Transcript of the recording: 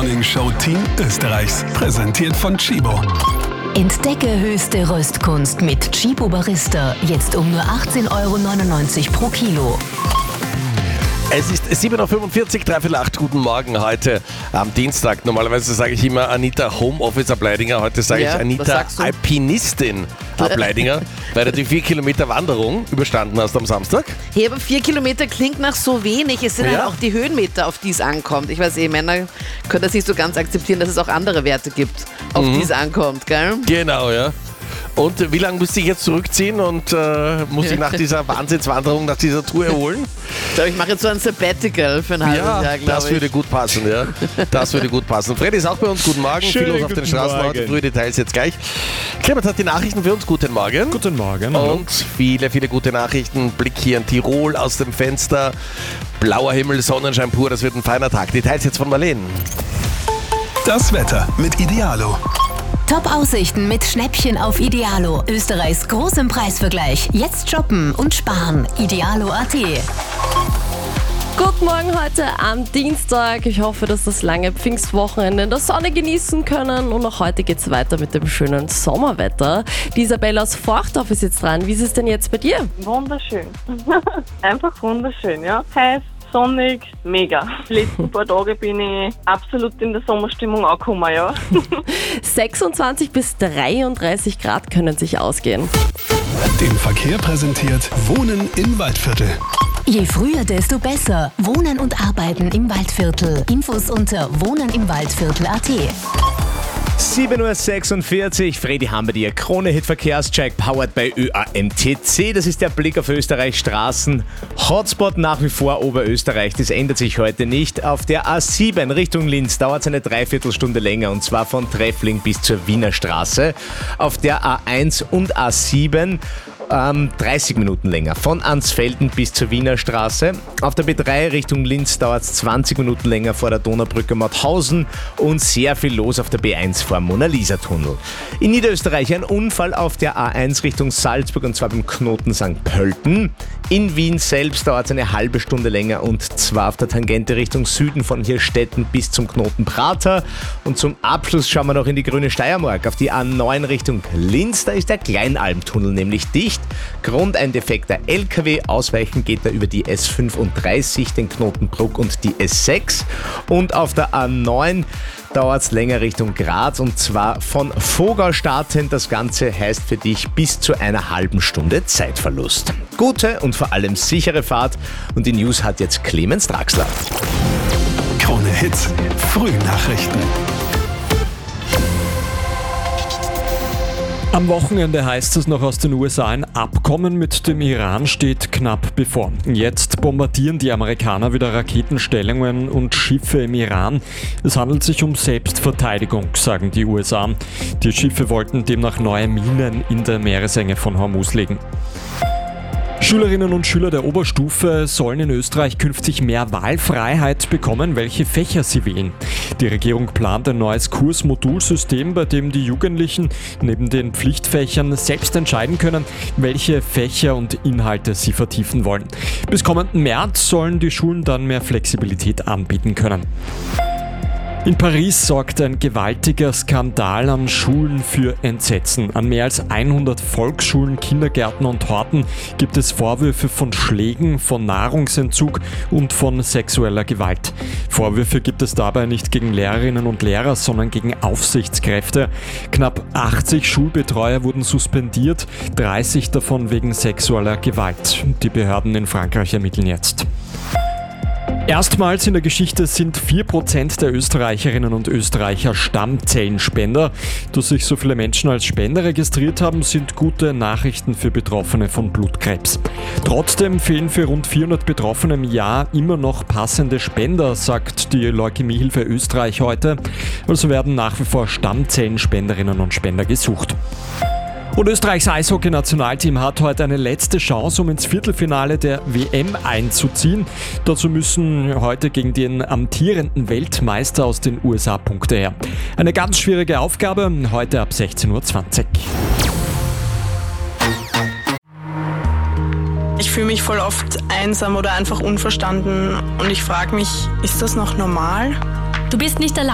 Morning-Show Team Österreichs. Präsentiert von Tchibo. Entdecke höchste Röstkunst mit Tchibo Barista. Jetzt um nur 18,99 € pro Kilo. Es ist 7:45 Uhr, 7:45, guten Morgen heute am Dienstag. Normalerweise sage ich immer Anita Homeoffice Ableidinger, heute sage ich Anita Alpinistin Ableidinger, weil du die 4 Kilometer Wanderung überstanden hast am Samstag. Hey, aber 4 Kilometer klingt nach so wenig. Es sind halt auch die Höhenmeter, auf die es ankommt. Ich weiß Männer können das nicht so ganz akzeptieren, dass es auch andere Werte gibt, auf die es ankommt, gell? Genau, ja. Und wie lange musste ich jetzt zurückziehen und muss ich nach dieser Wahnsinnswanderung, nach dieser Tour erholen? Ich glaube, ich mache jetzt so ein Sabbatical für ein halbes Jahr, glaube ich. Das würde gut passen, ja. Das würde gut passen. Freddy ist auch bei uns. Guten Morgen. Viel los auf den Straßen heute. Frühe Details jetzt gleich. Clemens hat die Nachrichten für uns. Guten Morgen. Guten Morgen. Und viele, viele gute Nachrichten. Blick hier in Tirol aus dem Fenster. Blauer Himmel, Sonnenschein pur. Das wird ein feiner Tag. Details jetzt von Marlene. Das Wetter mit Idealo. Top-Aussichten mit Schnäppchen auf Idealo. Österreichs großem Preisvergleich. Jetzt shoppen und sparen. Idealo.at. Guten Morgen heute am Dienstag. Ich hoffe, dass das lange Pfingstwochenende in der Sonne genießen können. Und auch heute geht es weiter mit dem schönen Sommerwetter. Die Isabella aus Forchdorf ist jetzt dran. Wie ist es denn jetzt bei dir? Wunderschön. Einfach wunderschön, ja. Heiß, sonnig, mega. Die letzten paar Tage bin ich absolut in der Sommerstimmung angekommen, ja. 26 bis 33 Grad können sich ausgehen. Den Verkehr präsentiert Wohnen im Waldviertel. Je früher, desto besser. Wohnen und Arbeiten im Waldviertel. Infos unter wohnenimwaldviertel.at. 7:46 Uhr, Freddy haben wir dir. Krone-Hit-Verkehrscheck, powered by ÖAMTC. Das ist der Blick auf Österreichs Straßen. Hotspot nach wie vor Oberösterreich, das ändert sich heute nicht. Auf der A7 Richtung Linz dauert es eine Dreiviertelstunde länger, und zwar von Treffling bis zur Wiener Straße. Auf der A1 und A7 30 Minuten länger, von Ansfelden bis zur Wiener Straße. Auf der B3 Richtung Linz dauert es 20 Minuten länger vor der Donaubrücke Mauthausen und sehr viel los auf der B1 vor dem Mona-Lisa-Tunnel. In Niederösterreich ein Unfall auf der A1 Richtung Salzburg, und zwar beim Knoten St. Pölten. In Wien selbst dauert es eine halbe Stunde länger, und zwar auf der Tangente Richtung Süden von Hirstetten bis zum Knoten Prater. Und zum Abschluss schauen wir noch in die grüne Steiermark. Auf die A9 Richtung Linz, da ist der Kleinalmtunnel nämlich dicht. Grund ein defekter LKW, ausweichen geht er über die S35, den Knoten Bruck und die S6. Und auf der A9 dauert es länger Richtung Graz, und zwar von Vogau startend. Das Ganze heißt für dich bis zu einer halben Stunde Zeitverlust. Gute und vor allem sichere Fahrt, und die News hat jetzt Clemens Draxler. Krone Hits, Frühnachrichten. Am Wochenende heißt es noch aus den USA, ein Abkommen mit dem Iran steht knapp bevor. Jetzt bombardieren die Amerikaner wieder Raketenstellungen und Schiffe im Iran. Es handelt sich um Selbstverteidigung, sagen die USA. Die Schiffe wollten demnach neue Minen in der Meeresenge von Hormuz legen. Schülerinnen und Schüler der Oberstufe sollen in Österreich künftig mehr Wahlfreiheit bekommen, welche Fächer sie wählen. Die Regierung plant ein neues Kursmodulsystem, bei dem die Jugendlichen neben den Pflichtfächern selbst entscheiden können, welche Fächer und Inhalte sie vertiefen wollen. Bis kommenden März sollen die Schulen dann mehr Flexibilität anbieten können. In Paris sorgt ein gewaltiger Skandal an Schulen für Entsetzen. An mehr als 100 Volksschulen, Kindergärten und Horten gibt es Vorwürfe von Schlägen, von Nahrungsentzug und von sexueller Gewalt. Vorwürfe gibt es dabei nicht gegen Lehrerinnen und Lehrer, sondern gegen Aufsichtskräfte. Knapp 80 Schulbetreuer wurden suspendiert, 30 davon wegen sexueller Gewalt. Die Behörden in Frankreich ermitteln jetzt. Erstmals in der Geschichte sind 4% der Österreicherinnen und Österreicher Stammzellenspender. Dass sich so viele Menschen als Spender registriert haben, sind gute Nachrichten für Betroffene von Blutkrebs. Trotzdem fehlen für rund 400 Betroffene im Jahr immer noch passende Spender, sagt die Leukämiehilfe Österreich heute. Also werden nach wie vor Stammzellenspenderinnen und Spender gesucht. Und Österreichs Eishockey-Nationalteam hat heute eine letzte Chance, um ins Viertelfinale der WM einzuziehen. Dazu müssen heute gegen den amtierenden Weltmeister aus den USA Punkte her. Eine ganz schwierige Aufgabe, heute ab 16:20 Uhr. Ich fühle mich voll oft einsam oder einfach unverstanden, und ich frage mich, ist das noch normal? Du bist nicht allein.